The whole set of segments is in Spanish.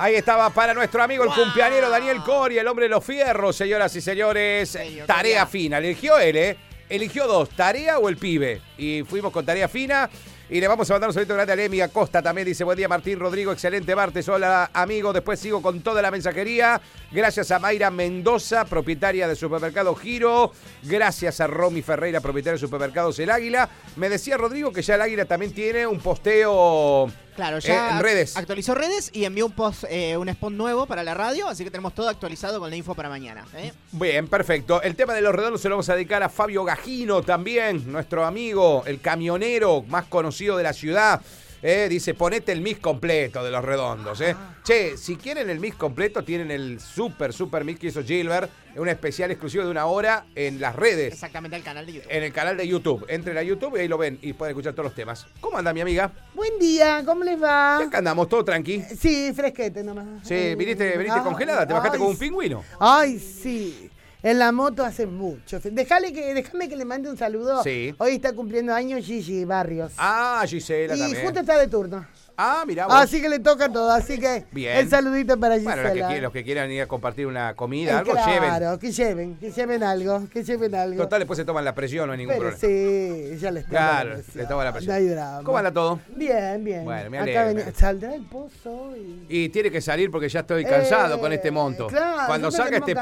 Ahí estaba para nuestro amigo el cumpleañero Daniel Cori, el hombre de los fierros, señoras y señores. Tarea fina. Eligió él, ¿eh? Eligió dos, tarea o el pibe. Y fuimos con tarea fina. Y le vamos a mandar un saludo grande a Lemi Acosta también. Dice, buen día Martín Rodrigo, excelente martes. Hola amigo, después sigo con toda la mensajería. Gracias a Mayra Mendoza, propietaria de Supermercado Giro. Gracias a Romy Ferreira, propietaria de Supermercados El Águila. Me decía Rodrigo que ya El Águila también tiene un posteo... Claro, ya en redes. Actualizó redes y envió un post, un spot nuevo para la radio, así que tenemos todo actualizado con la info para mañana. Bien, perfecto. El tema de los redondos se lo vamos a dedicar a Fabio Gagino también, nuestro amigo, el camionero más conocido de la ciudad. Dice, ponete el mix completo de los redondos. Che, si quieren el mix completo, tienen el super mix que hizo Gilbert, un especial exclusivo de 1 hora en las redes. Exactamente, al canal de YouTube. En el canal de YouTube. Entren a YouTube y ahí lo ven y pueden escuchar todos los temas. ¿Cómo anda mi amiga? Buen día, ¿cómo les va? Acá andamos, todo tranqui. Sí, fresquete nomás. Sí, viniste congelada, te bajaste como un pingüino. Ay, sí. En la moto hace mucho. Déjame que le mande un saludo. Sí. Hoy está cumpliendo años Gigi Barrios. Ah, Gisela también. Y justo está de turno. Ah, mirá vos. Así que le toca todo, así que bien. El saludito para Gisela. Bueno, los que quieran ir a compartir una comida, algo claro, lleven. Claro, que lleven algo. Total, después se toman la presión, no hay ningún problema. Sí, ya les toman claro, le toman la presión. No hay drama. ¿Cómo anda todo? Bien. Bueno, me Acá alegro. ¿Saldrá el pozo? Y tiene que salir porque ya estoy cansado con este monto. Claro, cuando salga este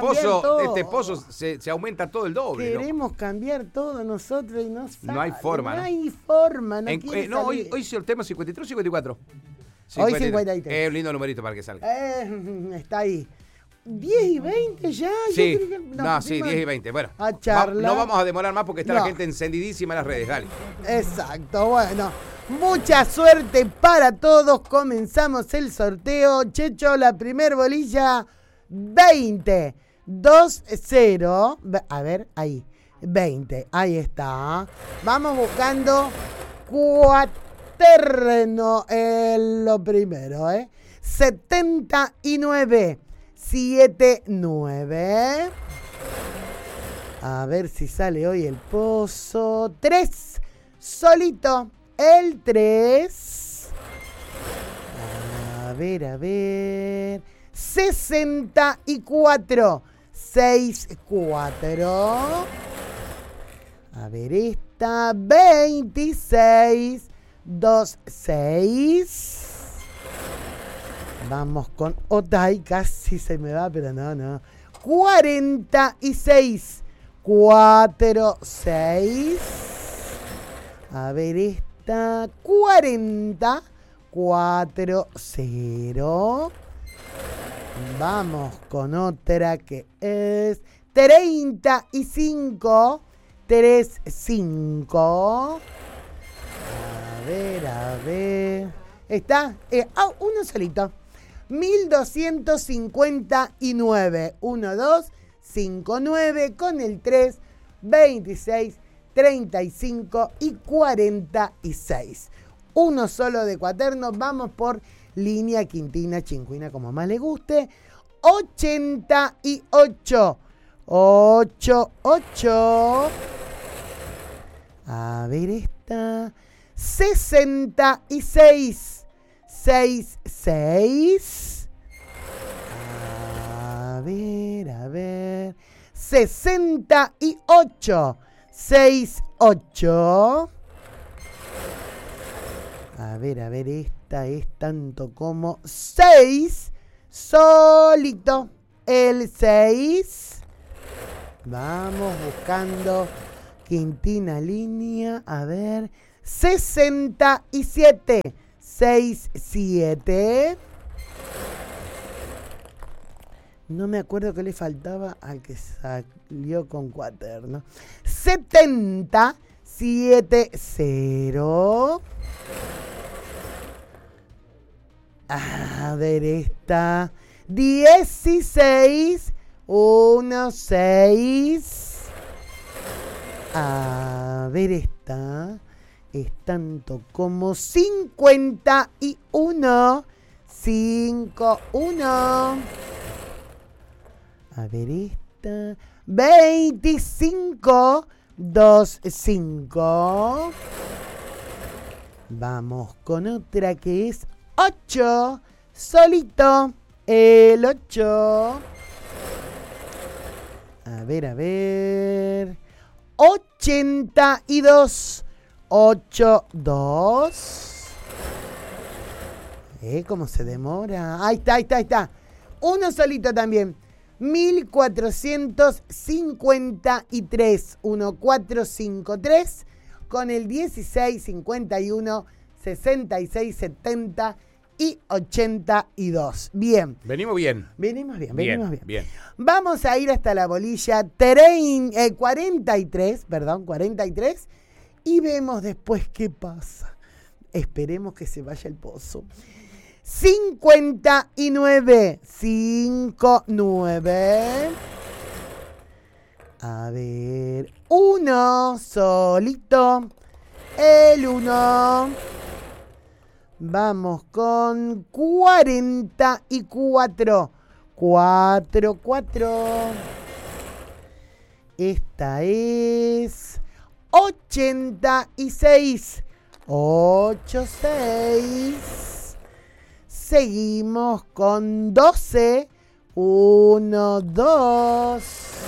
pozo se aumenta todo el doble. Queremos cambiar todo nosotros y no sale. No hay forma, No hay forma, hoy sorteamos 53 o 54. Hoy 53. Un lindo numerito para que salga. Está ahí. 10 y 20 ya. Sí, sí, 10 y 20. Bueno, no vamos a demorar más porque está la gente encendidísima en las redes. Dale. Exacto, bueno. Mucha suerte para todos. Comenzamos el sorteo. Checho, la primer bolilla, 20. 2-0. A ver, ahí. 20. Ahí está. Vamos buscando cuaterno en lo primero, 79. 7-9. A ver si sale hoy el pozo. 3. Solito. El 3. A ver. 64. 6-4. A ver esta. 26. 2-6. Vamos con Otay, casi se me va, pero no. 46, 4-6. A ver esta, 40, 4-0. Vamos con otra que es 35, 3-5. A ver. Está, uno solito. 1259, 1259 con el 3, 26, 35 y 46. Uno solo de cuaterno, vamos por línea quintina, chincuina, como más le guste. 88, 88. A ver esta. 66. 6-6. A ver. 68. 6-8. A ver, esta es tanto como 6. Solito. El 6. Vamos buscando quintina línea. A ver. 67. 6-7. No me acuerdo qué le faltaba al que salió con cuaterno. 70, 7-0. A ver esta. 16, 1-6. A ver esta. Es tanto como 51, 5-1. A ver esta. 25, 2-5. Vamos con otra que es 8, solito, El 8. A ver. 82. 82. ¿Cómo se demora? Ahí está. Uno solito también. 1453. 1453. Con el 16, 51, 66, 70 y 82. Bien. Venimos bien. Venimos bien. Vamos a ir hasta la bolilla 43, y vemos después qué pasa. Esperemos que se vaya el pozo. 59. A ver, uno solito. El 1. Vamos con 44. 4. Esta es 86. 86. Seguimos con 12. 1, 2.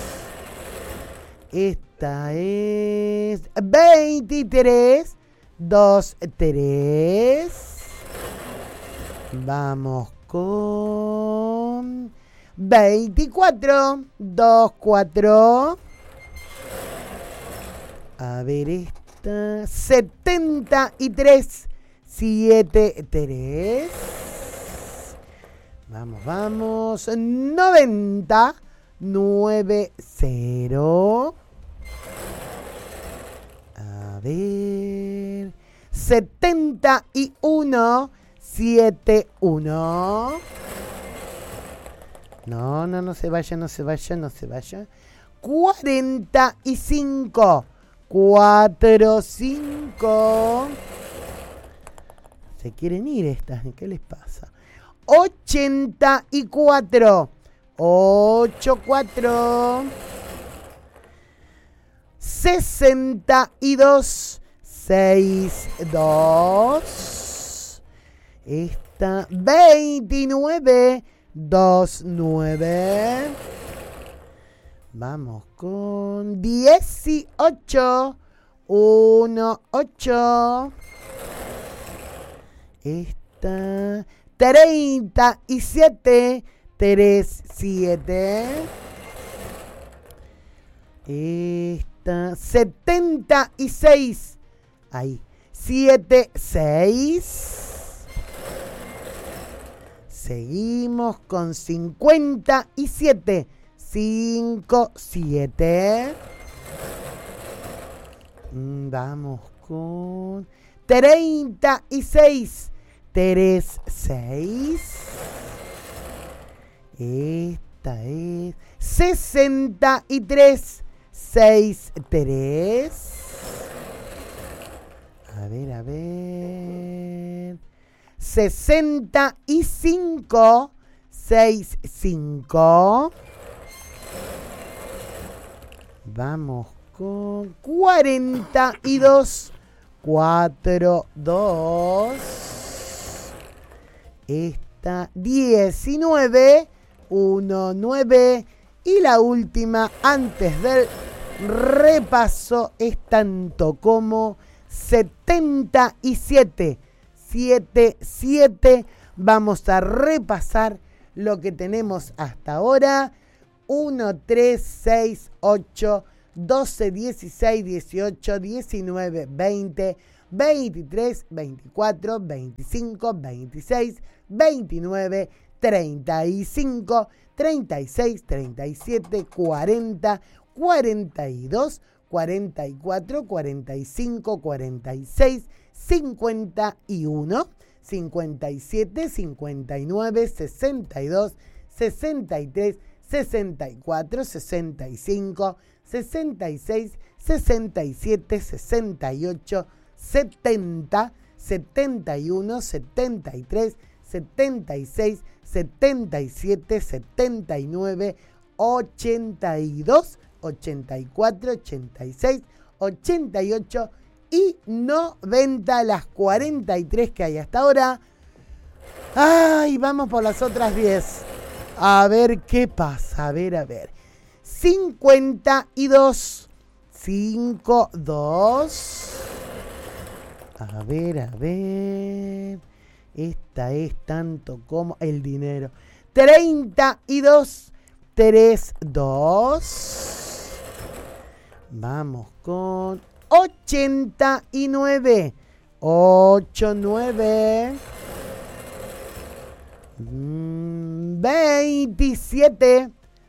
Esta es 23. 2, 3. Vamos con 24. 2, 4. A ver esta. 73. 7, 3. Vamos. 90. 9, 0. A ver. 71. 7, 1. No se vaya. 45. 4, 5. Se quieren ir estas, ¿qué les pasa? 84. 8, 4. 62. 6, 2. Esta 29. 2, 9. Vamos con 18. 1, 8. Esta 37. 3, 7. Esta 76. Ahí. 7, 6. Seguimos con 57. 5, 7. Vamos con 36. 3, 6. Esta es 63. 6, 3. A ver. 65. 6, 5. Vamos con 42. 4, 2. Esta 19. 1, 9. Y la última antes del repaso es tanto como 77. 7, 7. Vamos a repasar lo que tenemos hasta ahora. 1, 3, 6, 8, 12, 16, 18, 19, 20, 23, 24, 25, 26, 29, 35, 36, 37, 40, 42, 44, 45, 46, 51, 57, 59, 62, 63, 64, 65, 66, 67, 68, 70, 71, 73, 76, 77, 79, 82, 84, 86, 88 y 90, las 43 que hay hasta ahora. ¡Ay! Vamos por las otras 10. A ver qué pasa. A ver. 52. 52. A ver. Esta es tanto como el dinero. 32. 32. Vamos con 89. 89. 27.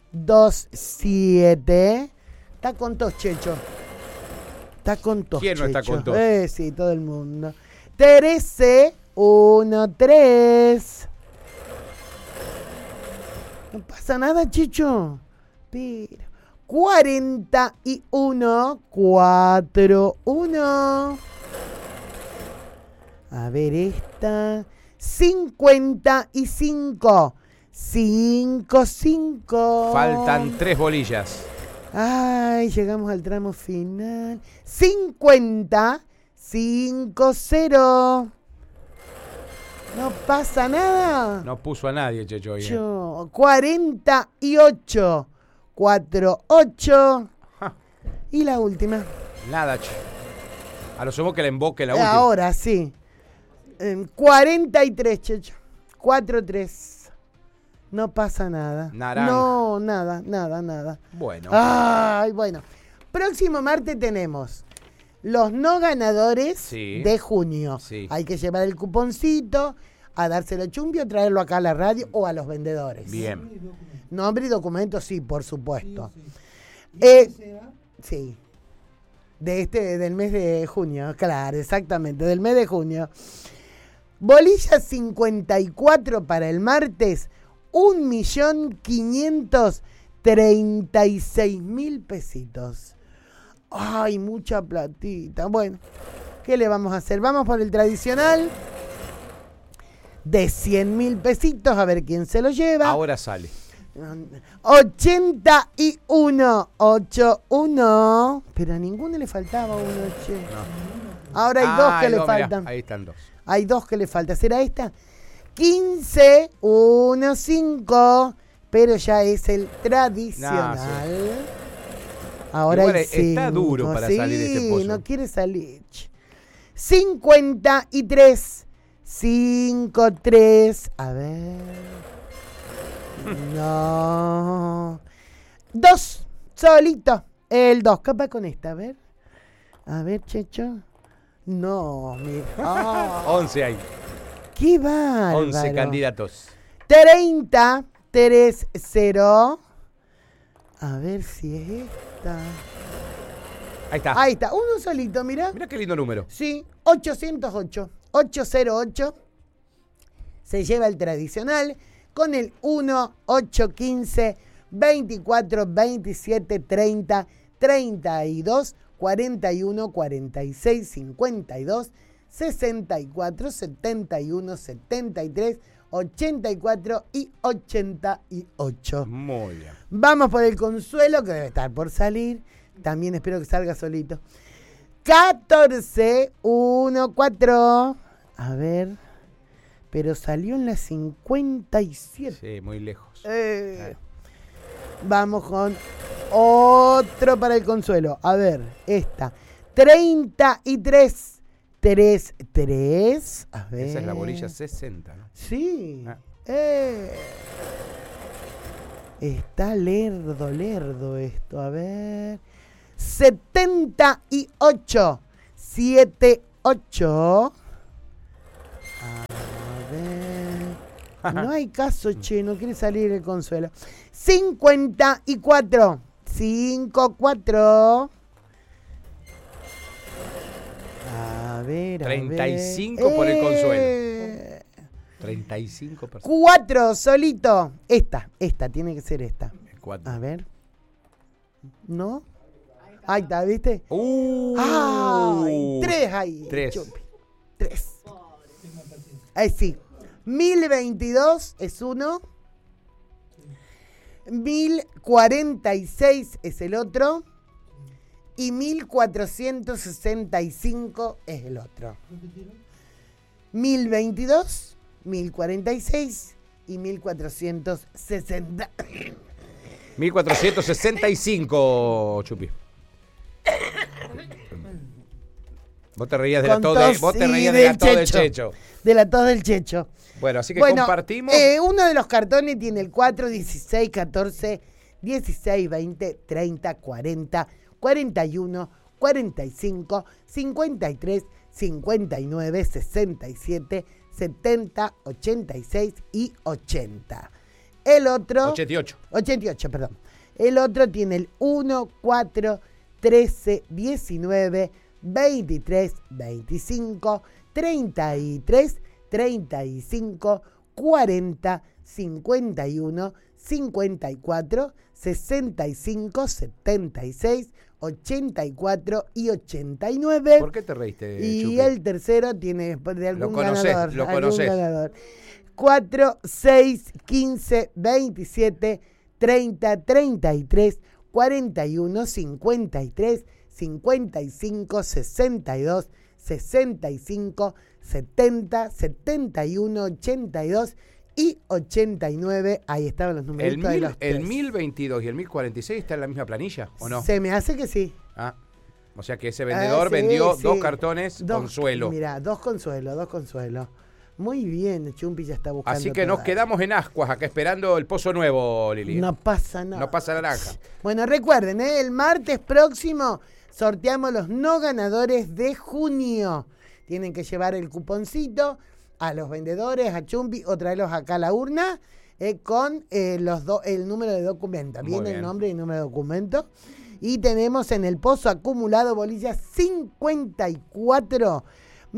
27. Está con tos, Checho. Está con tos. ¿Quién no está con tos? Sí, todo el mundo. 13. 1, 3. No pasa nada, Checho. Pero 41. 4, 1. A ver esta. 55. 5, 5. Faltan 3 bolillas. Ay, llegamos al tramo final. 50. 5, 0. No pasa nada. No puso a nadie, Checho. 48. 4, 8. Ja. Y la última. Nada, che. A lo sumo que le emboque la última. Ahora sí. 43, Checho. 4, 3. No pasa nada. Naranja. No, nada. Bueno. Ay, bueno. Próximo martes tenemos los no ganadores Sí. de junio. Sí. Hay que llevar el cuponcito, a dárselo chumbio, traerlo acá a la radio o a los vendedores. Bien. Nombre y documento, sí, por supuesto. Sí. Del mes de junio, claro, exactamente, del mes de junio. Bolilla 54 para el martes, 1.536.000 pesitos. Ay, mucha platita. Bueno, ¿qué le vamos a hacer? Vamos por el tradicional de 100.000 pesitos, a ver quién se lo lleva. Ahora sale. 81, 81. Pero a ninguno le faltaba uno, che. No. Ahora hay dos que le mirá, faltan. ahí están 2. Hay dos que le faltan. ¿Será esta? 15, 1, 5. Pero ya es el tradicional. Ahora Igual hay está 5. duro para salir de este pozo. No quiere salir. 53. 5, 3. A ver. No. 2. Solito. El 2. Capaz con esta. A ver. A ver, Checho. No, mira. 11 hay. ¡Qué bárbaro! 11 candidatos. 30, 3, 0. A ver si es esta. Ahí está. Ahí está, uno solito, mira. Mira qué lindo número. Sí, 808. 808. Se lleva el tradicional con el 1, 8, 15, 24, 27, 30, 32, 41, 46, 52, 64, 71, 73, 84 y 88. Muy bien. Vamos por el consuelo, que debe estar por salir. También espero que salga solito. 14, 1, 4. A ver. Pero salió en la 57. Sí, muy lejos. Vamos con otro para el consuelo. A ver, esta. 33, 3, 3. A ver. Esa es la bolilla 60, ¿no? Sí. Ah. Está lerdo esto. A ver. 78, 7, 8. A ver. No hay caso, che. No quiere salir el consuelo. 54, 5, 4. A ver. 35 por el consuelo. 35 personas. 4 solito. Esta tiene que ser esta. A ver. ¿No? Ahí está, ¿viste? ¡Ay! 3 ahí. 3. 3. Ahí sí. 1022 es uno. 1046 es el otro. Y 1465 es el otro. 1022, 1046 y 1460. 1465, Chupi. Vos te reías de la Con tos tos vos te y reías de la tos del Checho. Checho. De la tos del Checho. Bueno, así que Bueno, compartimos. Uno de los cartones tiene el 4, 16, 14, 16, 20, 30, 40, 41, 45, 53, 59, 67, 70, 86 y 80. El otro... 88. 88, perdón. El otro tiene el 1, 4, 13, 19, 23, 25, 33, 35, 40, 51, 54, 65, 76, 84 y 89. ¿Por qué te reíste, Y Chupi? el tercero tiene de algún ganador. Lo algún conocés. ganador. 4, 6, 15, 27, 30, 33, 41, 53, 55, 62, 65, 70, 71, 82 y 89. Ahí estaban los numeritos de los El tres. 1022 y el 1046 están en la misma planilla, ¿o no? Se me hace que sí. Ah, o sea que ese vendedor Sí, vendió sí. 2 cartones Consuelo. Mirá, dos consuelo. Muy bien, Chumpi ya está buscando. Así que nos todas. quedamos en Ascuas, acá esperando el pozo nuevo, Lili. No pasa nada. No pasa naranja. Bueno, recuerden, el martes próximo sorteamos los no ganadores de junio. Tienen que llevar el cuponcito a los vendedores, a Chumpi, o traerlos acá a la urna con el número de documento. Muy Viene bien. el nombre y el número de documento. Y tenemos en el pozo acumulado bolillas 54,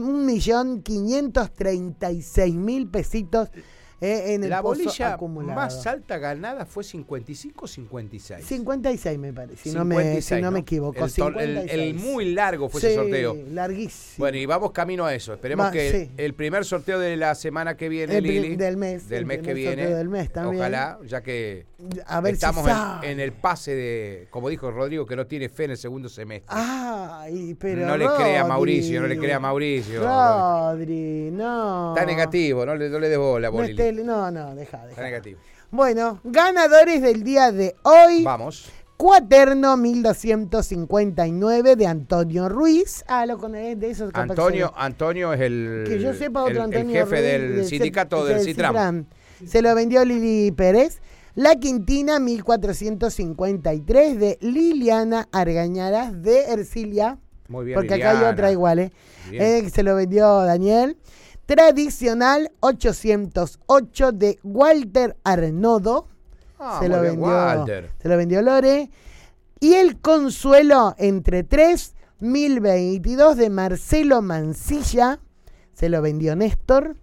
1.536.000 pesitos en el La pozo bolilla acumulado. más alta ganada fue 55 o 56. 56 me parece, si 56, no me equivoco. El 56. muy largo fue ese sorteo. Larguísimo. Bueno, y vamos camino a eso. Esperemos que sí. el primer sorteo de la semana que viene, Lili. Del mes. Del el mes que primer viene. sorteo del mes también. Ojalá, ya que A ver estamos si sale. en el pase de, como dijo Rodrigo, que no tiene fe en el segundo semestre. Ay, pero No le crea a Rodri. Mauricio, no le crea a Mauricio. Rodri, no. Está negativo, no le des bola, No, Bolili. deja. Está negativo. Bueno, ganadores del día de hoy. Vamos. Cuaterno 1259 de Antonio Ruiz. Lo conocés de esos. capaz que Antonio es el, que yo sepa otro el Antonio jefe Ruiz, del sindicato del Citram. Se lo vendió Lili Pérez. La Quintina 1453 de Liliana Argañaras de Ercilia. Muy bien, Porque acá hay Liliana. otra igual, Bien. se lo vendió Daniel. Tradicional 808 de Walter Arnodo. Muy bien, Walter. Se lo vendió Lore. Y el Consuelo entre 3, 1022 de Marcelo Mancilla. Se lo vendió Néstor.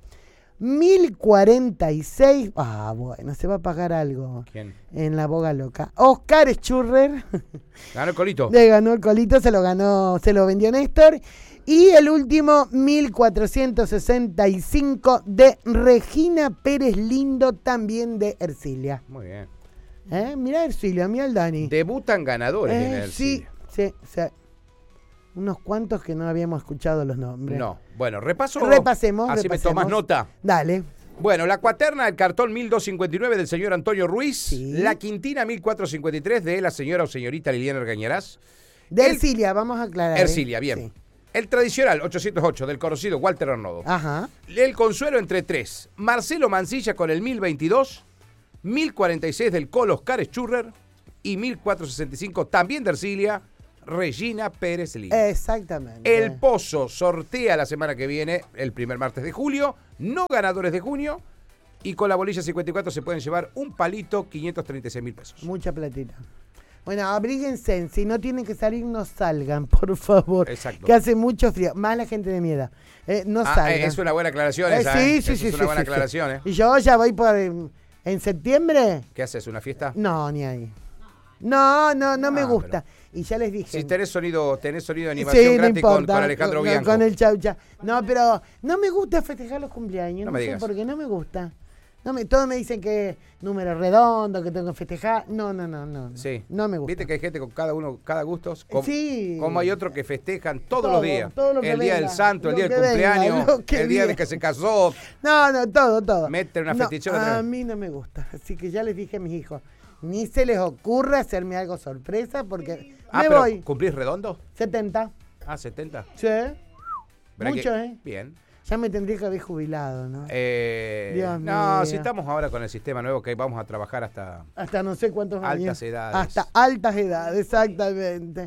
1046. Bueno, se va a pagar algo. ¿Quién? En la boga loca. Oscar Schurrer. Ganó el colito. Le ganó el colito, se lo vendió Néstor. Y el último, 1465 de Regina Pérez Lindo, también de Ercilia. Muy bien. Mirá Ercilia, mirá el Dani. Debutan ganadores en el sí. Unos cuantos que no habíamos escuchado los nombres. No. Bueno, Repasemos. Así me tomas nota. Dale. Bueno, la cuaterna del cartón 1259 del señor Antonio Ruiz. Sí. La quintina 1453 de la señora o señorita Liliana Argañarás. De Ercilia, vamos a aclarar. Ercilia, bien. Sí. El tradicional 808 del conocido Walter Arnodo. Ajá. El consuelo entre 3. Marcelo Mancilla con el 1022. 1046 del Colo Oscar Schurrer. Y 1465 también de Ercilia, Regina Pérez Lindo. Exactamente. El Pozo sortea la semana que viene, el primer martes de julio, no ganadores de junio, y con la bolilla 54 se pueden llevar un palito, 536.000 pesos. Mucha platita. Bueno, abríguense, si no tienen que salir, no salgan, por favor. Exacto. Que hace mucho frío, más la gente de miedo. No salgan. Es una buena aclaración esa, sí, Esa sí, es una buena aclaración, Y yo ya voy por... ¿En septiembre? ¿Qué haces, una fiesta? No, ni ahí. No me gusta. Y ya les dije... Si tenés sonido de animación no gratis importa, con Alejandro Bianco. Con el chaucha. No, pero no me gusta festejar los cumpleaños. No No, me sé digas. por qué no me gusta. Todos me dicen que número redondo, que tengo que festejar. No. Sí. No me gusta. Viste que hay gente con cada gusto. Sí. Como hay otros que festejan todos Todo, los días. todo lo que el día venga, del santo, el lo día del que venga, cumpleaños, lo que el día de viene. que se casó. No, todo. Meten una festichona A atrás. mí no me gusta. Así que ya les dije a mis hijos, ni se les ocurra hacerme algo sorpresa porque me pero voy. ¿cumplís redondo? 70. 70. Sí. Verá Mucho, que- Bien. Ya me tendría que haber jubilado, ¿no? No, mío. si estamos ahora con el sistema nuevo que vamos a trabajar hasta... Hasta no sé cuántos años. Altas edades. Hasta altas edades, exactamente.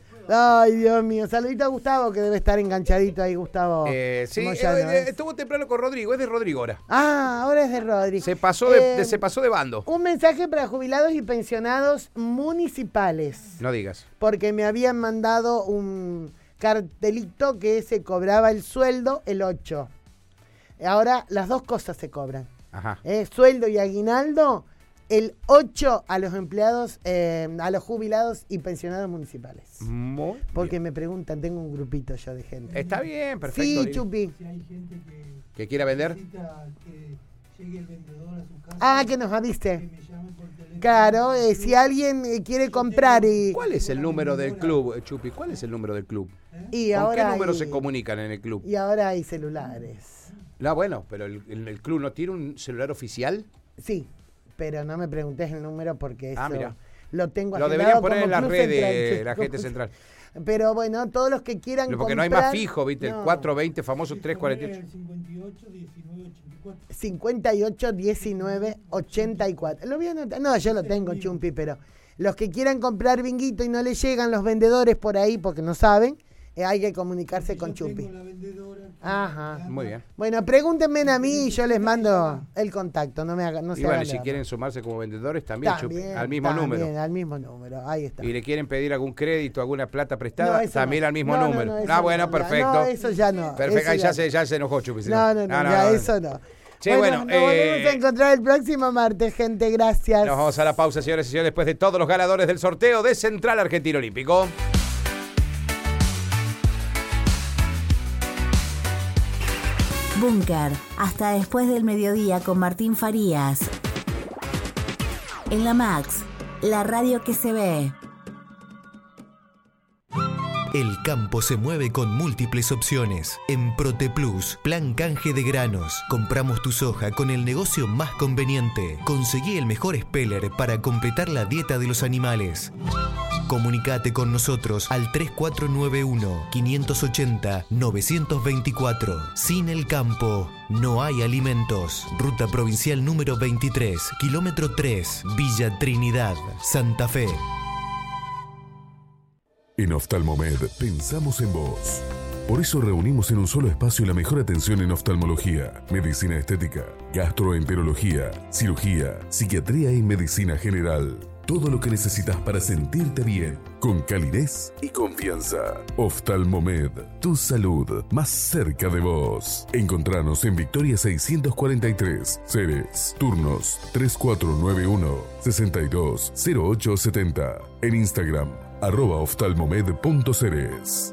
Ay, Dios mío. Saludito a Gustavo, que debe estar enganchadito ahí, Gustavo. Sí, Moyano, ¿eh? estuvo temprano con Rodrigo, es de Rodrigo ahora. Ah, ahora es de Rodri. Se pasó de bando. Un mensaje para jubilados y pensionados municipales. No digas. Porque me habían mandado un cartelito que se cobraba el sueldo el 8. Ahora las dos cosas se cobran. Ajá. Sueldo y aguinaldo el 8 a los empleados, a los jubilados y pensionados municipales. Muy Porque bien. me preguntan, tengo un grupito yo de gente. Está bien, perfecto. Sí, Lili. Chupi. Si hay gente ¿Que quiera vender? necesita que llegue el vendedor a su casa, Ah, que nos que avise. me llame por teléfono. Claro, si alguien quiere comprar y... ¿Cuál es el número del club, Chupi? ¿Cuál es el número del club? y ¿Con qué ahora número hay- se comunican en el club? Y ahora hay celulares. No, bueno, pero el club no tiene un celular oficial. Sí, pero no me preguntes el número porque eso Mira. lo tengo Lo agendado deberían poner como en las Club redes, Central. la gente central. Pero bueno, todos los que quieran Porque no comprar... hay más fijo, ¿viste? No. El 420, famoso El 348. 58 19 84. 58 19 84. Lo voy a anotar. No, yo lo tengo, Chumpi, pero los que quieran comprar binguito y no le llegan los vendedores por ahí porque no saben, hay que comunicarse con Yo Chumpi. tengo la vendedora que Ajá. anda. Muy bien. Bueno, pregúntenme a mí y yo les mando el contacto. No se Y bueno, hagan si drama. quieren sumarse como vendedores, también, Chupi, al mismo también, número. al mismo número, ahí está. Y le quieren pedir algún crédito, alguna plata prestada, No, eso también no. al mismo No, número. eso Ah, bueno, no, perfecto. No, eso ya no. Perfecto, eso ahí ya se enojó, Chupi. si No, ya eso no. Sí, bueno, nos volvemos a encontrar el próximo martes, gente. Gracias. Nos vamos a la pausa, señores y señores, después de todos los ganadores del sorteo de Central Argentino Olímpico. Búnker, hasta después del mediodía con Martín Farías. En la Max, la radio que se ve. El campo se mueve con múltiples opciones. En ProtePlus, plan canje de granos. Compramos tu soja con el negocio más conveniente. Conseguí el mejor speller para completar la dieta de los animales. Comunicate con nosotros al 3491-580-924. Sin el campo, no hay alimentos. Ruta provincial número 23, kilómetro 3, Villa Trinidad, Santa Fe. En Oftalmomed pensamos en vos. Por eso reunimos en un solo espacio la mejor atención en oftalmología, medicina estética, gastroenterología, cirugía, psiquiatría y medicina general. Todo lo que necesitas para sentirte bien, con calidez y confianza. Oftalmomed, tu salud más cerca de vos. Encontranos en Victoria 643, Ceres. Turnos 3491-620870. En Instagram, @oftalmomed.ceres.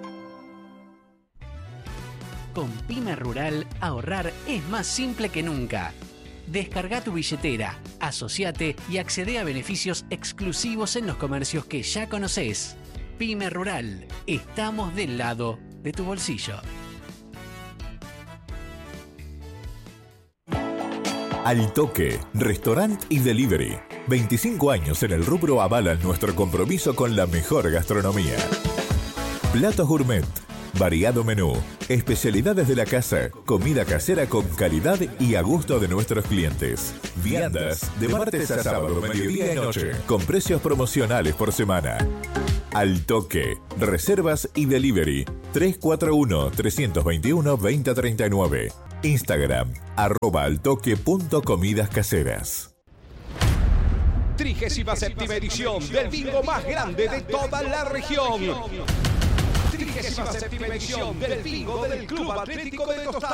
Con Pyme Rural, ahorrar es más simple que nunca. Descarga tu billetera, asociate y accede a beneficios exclusivos en los comercios que ya conoces. Pyme Rural, estamos del lado de tu bolsillo. Al Toque, restaurante y delivery. 25 años en el rubro avalan nuestro compromiso con la mejor gastronomía. Platos gourmet, variado menú, especialidades de la casa, comida casera con calidad y a gusto de nuestros clientes. Viandas de martes a sábado, mediodía y noche, con precios promocionales por semana. Al Toque, reservas y delivery. 341-321-2039. Instagram, @altoque.comidascaseras. 37ª edición del bingo más grande de toda la región. 37ª edición del bingo del Club Atlético de Tostado.